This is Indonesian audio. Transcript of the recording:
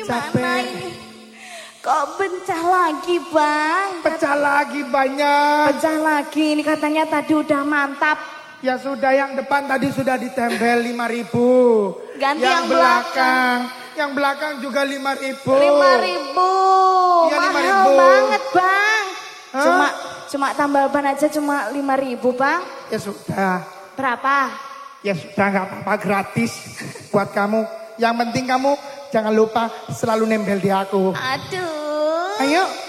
Gimana ini? Kok pecah lagi bang? Pecah lagi banyak. Pecah lagi, ini katanya tadi udah mantap. Ya sudah, yang depan tadi sudah ditempel 5.000. Ganti yang yang belakang. Yang belakang juga 5.000. 5.000. Ya, Mahal 5.000. banget bang. Hah? Cuma tambal ban aja cuma 5.000 bang. Ya sudah. Berapa? Ya sudah, nggak apa-apa, gratis buat kamu. Yang penting kamu jangan lupa selalu nempel di aku. Aduh. Ayo.